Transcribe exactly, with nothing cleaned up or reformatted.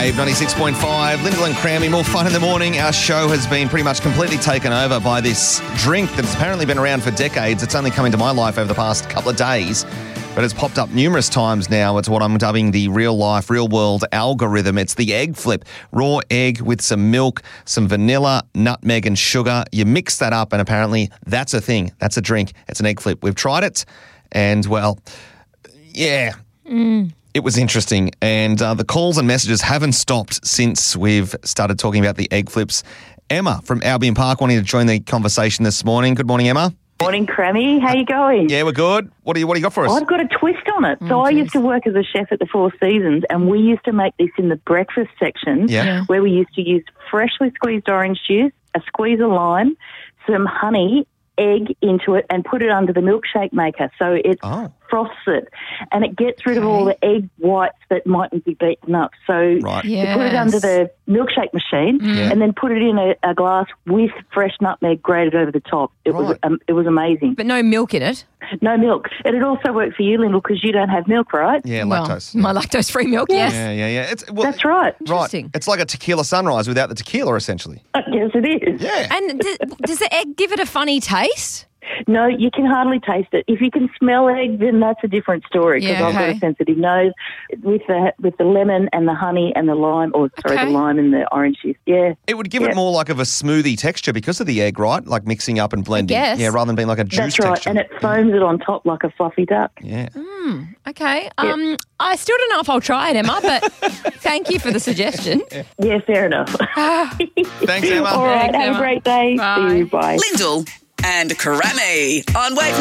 Wave ninety-six point five. Lyndall and Crammy, more fun in the morning. Our show has been pretty much completely taken over by this drink that's apparently been around for decades. It's only come into my life over the past couple of days, but it's popped up numerous times now. It's what I'm dubbing the real-life, real-world algorithm. It's the egg flip. Raw egg with some milk, some vanilla, nutmeg and sugar. You mix that up and apparently that's a thing. That's a drink. It's an egg flip. We've tried it and, well, yeah. Mm. It was interesting, and uh, the calls and messages haven't stopped since we've started talking about the egg flips. Emma from Albion Park wanting to join the conversation this morning. Good morning, Emma. Morning, Crammy. How you going? Yeah, we're good. What do you What do you got for us? I've got a twist on it. Oh, so I geez. used to work as a chef at the Four Seasons, and we used to make this in the breakfast section, Yeah. Yeah. where we used to use freshly squeezed orange juice, a squeeze of lime, some honey, egg into it, and put it under the milkshake maker. So it Oh. froths it, and it gets rid of all the egg whites that mightn't be beaten up. So Right. you put it Yes. under the milkshake machine, Yeah. and then put it in a, a glass with fresh nutmeg grated over the top. It was Right. um, it was amazing. But no milk in it. No milk. It'd also work for you, Lyndall, because you don't have milk, right? Yeah, Well, lactose. my lactose-free milk, yes. yeah, yeah, yeah. It's, well, That's right. Right. Interesting. It's like a tequila sunrise without the tequila, essentially. Yes, it is. Yeah. And d- does the egg give it a funny taste? No, you can hardly taste it. If you can smell egg, then that's a different story, because Yeah, I've got okay. a sensitive nose. With the with the lemon and the honey and the lime, or sorry, Okay. the lime and the orange juice. Yeah. It would give Yeah. it more like of a smoothie texture because of the egg, right? Like mixing up and blending. guess. Yeah, rather than being like a juice That's right. texture. And it foams it on top like a fluffy duck. yeah. Okay. Um, I still don't know if I'll try it, Emma, but thank you for the suggestion. Yeah, fair enough. Thanks, Emma. All right. Thanks, have Emma. a great day. Bye. See you. Bye. Lyndall and Crammy on Wave